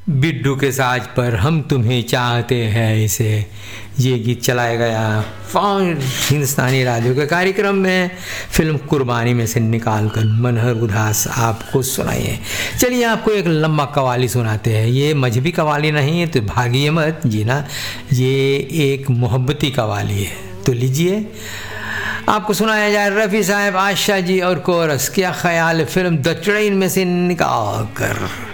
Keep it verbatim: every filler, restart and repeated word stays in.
बिड्डू के साज पर हम तुम्हें चाहते हैं इसे, ये गीत चलाया गया फाउंड हिंदुस्तानी रेडियो के कार्यक्रम में फिल्म कुर्बानी में से निकालकर मनहर उदास आपको सुनाइए। चलिए आपको एक लंबा कवाली सुनाते हैं। ये मजहबी कवाली नहीं है तो भागिए मत जी ना, ये एक मोहब्बती कवाली है। तो लीजिए आपको सुनाया जाए रफ़ी साहब, आशा जी और कोरस। क्या ख्याल है फिल्म द ट्रेन में से निकाल कर।